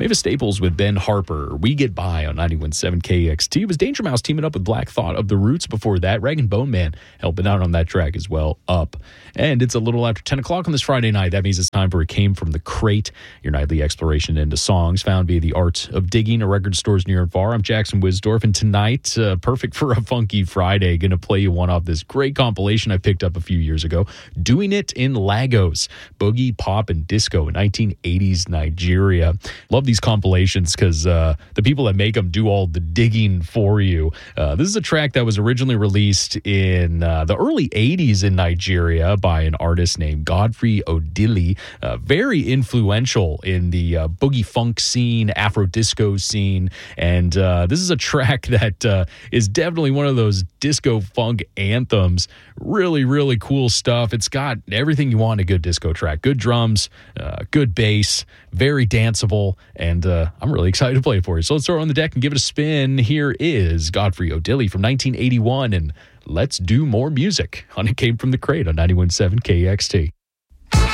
Mavis Staples with Ben Harper. We Get By on 91.7 KXT. It was Danger Mouse teaming up with Black Thought of the Roots before that. Rag and Bone Man helping out on that track as well. Up. And it's a little after 10 o'clock on this Friday night. That means it's time for It Came From the Crate, your nightly exploration into songs found via the art of digging at record stores near and far. I'm Jackson Wisdorf, and tonight, perfect for a funky Friday, going to play you one off this great compilation I picked up a few years ago, Doing It in Lagos, Boogie, Pop, and Disco in 1980s Nigeria. Love these compilations because the people that make them do all the digging for you. This is a track that was originally released in the early 80s in Nigeria by an artist named Godfrey Odili, very influential in the boogie funk scene, Afro disco scene, and this is a track that is definitely one of those disco funk anthems. Really, really cool stuff. It's got everything you want in a good disco track. Good drums, good bass, very danceable, and I'm really excited to play it for you. So let's throw it on the deck and give it a spin. Here is Godfrey Odili from 1981, and let's do more music on It Came From the Crate on 91.7 KXT.